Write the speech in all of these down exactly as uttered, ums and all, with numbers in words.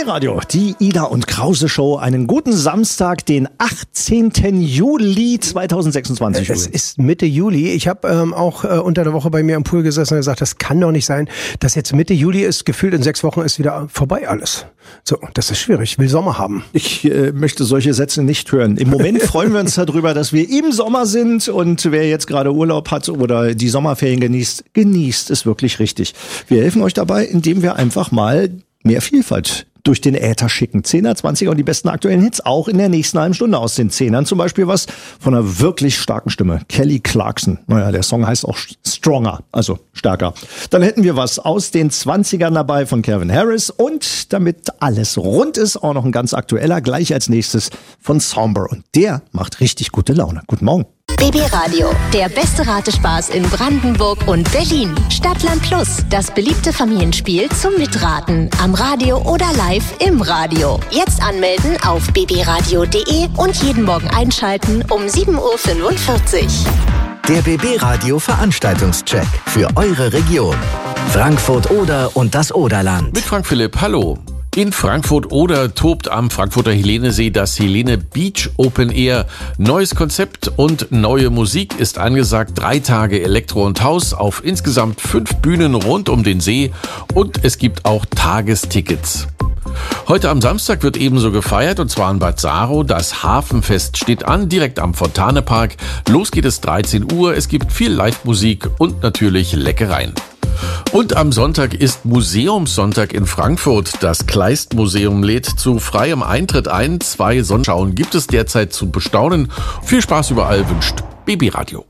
B-Radio, die Ida und Krause Show. Einen guten Samstag, den achtzehnten Juli zweitausendsechsundzwanzig. Es ist Mitte Juli. Ich habe ähm, auch äh, unter der Woche bei mir im Pool gesessen und gesagt, das kann doch nicht sein, dass jetzt Mitte Juli ist, gefühlt in sechs Wochen ist wieder vorbei alles. So, das ist schwierig. Ich will Sommer haben. Ich äh, möchte solche Sätze nicht hören. Im Moment freuen wir uns darüber, dass wir im Sommer sind, und wer jetzt gerade Urlaub hat oder die Sommerferien genießt, genießt es wirklich richtig. Wir helfen euch dabei, indem wir einfach mal mehr Vielfalt durch den Äther schicken. Zehner, Zwanziger und die besten aktuellen Hits auch in der nächsten halben Stunde aus den Zehnern. Zum Beispiel was von einer wirklich starken Stimme. Kelly Clarkson. Naja, der Song heißt auch Stronger, also stärker. Dann hätten wir was aus den Zwanzigern dabei von Calvin Harris. Und damit alles rund ist, auch noch ein ganz aktueller, gleich als nächstes von Somber. Und der macht richtig gute Laune. Guten Morgen. B B-Radio, der beste Ratespaß in Brandenburg und Berlin. Stadtland Plus, das beliebte Familienspiel zum Mitraten. Am Radio oder live im Radio. Jetzt anmelden auf b b radio punkt de und jeden Morgen einschalten um sieben Uhr fünfundvierzig. Der B B-Radio Veranstaltungscheck für eure Region. Frankfurt-Oder und das Oderland. Mit Frank Philipp, hallo. In Frankfurt-Oder tobt am Frankfurter Helenesee das Helene Beach Open Air. Neues Konzept und neue Musik ist angesagt. Drei Tage Elektro und Haus auf insgesamt fünf Bühnen rund um den See. Und es gibt auch Tagestickets. Heute am Samstag wird ebenso gefeiert, und zwar in Bad Saro. Das Hafenfest steht an, direkt am Fontanepark. Los geht es dreizehn Uhr. Es gibt viel Live-Musik und natürlich Leckereien. Und am Sonntag ist Museumssonntag in Frankfurt. Das Kleist-Museum lädt zu freiem Eintritt ein. Zwei Sonnenschauen gibt es derzeit zu bestaunen. Viel Spaß überall wünscht B B-Radio.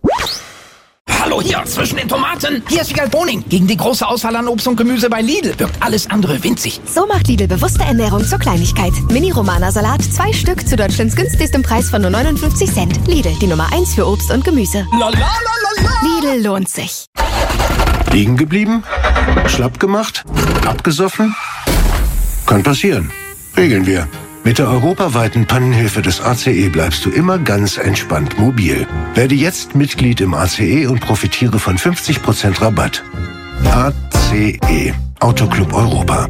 Hallo hier, zwischen den Tomaten. Hier ist Wiegald Boning. Gegen die große Auswahl an Obst und Gemüse bei Lidl wirkt alles andere winzig. So macht Lidl bewusste Ernährung zur Kleinigkeit. Mini-Romana-Salat, zwei Stück zu Deutschlands günstigstem Preis von nur neunundfünfzig Cent. Lidl, die Nummer eins für Obst und Gemüse. La, la, la, la, la. Lidl lohnt sich. Liegen geblieben? Schlapp gemacht? Abgesoffen? Kann passieren. Regeln wir. Mit der europaweiten Pannenhilfe des A C E bleibst du immer ganz entspannt mobil. Werde jetzt Mitglied im A C E und profitiere von fünfzig Prozent Rabatt. A C E, Autoclub Europa.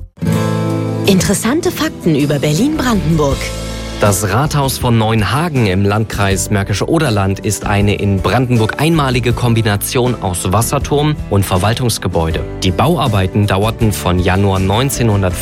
Interessante Fakten über Berlin-Brandenburg. Das Rathaus von Neuenhagen im Landkreis Märkische Oderland ist eine in Brandenburg einmalige Kombination aus Wasserturm und Verwaltungsgebäude. Die Bauarbeiten dauerten von Januar neunzehnhundert